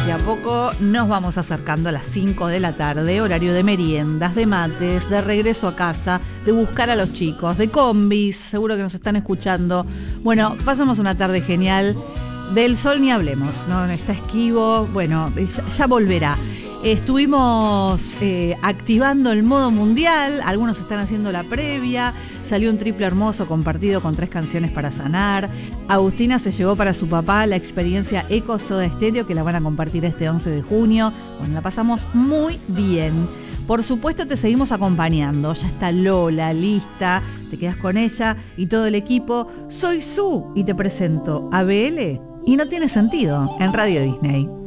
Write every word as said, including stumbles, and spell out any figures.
De a poco nos vamos acercando a las cinco de la tarde, horario de meriendas, de mates, de regreso a casa, de buscar a los chicos, de combis, seguro que nos están escuchando. Bueno, pasamos una tarde genial. Del sol ni hablemos, ¿no? Está esquivo, bueno, ya, ya volverá. Estuvimos eh, activando el modo mundial, algunos están haciendo la previa, salió un triple hermoso compartido con tres canciones para sanar. Agustina se llevó para su papá la experiencia Eco Soda Stereo, que la van a compartir este once de junio. Bueno, la pasamos muy bien. Por supuesto te seguimos acompañando, ya está Lola lista, te quedas con ella y todo el equipo. Soy Su y te presento a B L y no tiene sentido en Radio Disney.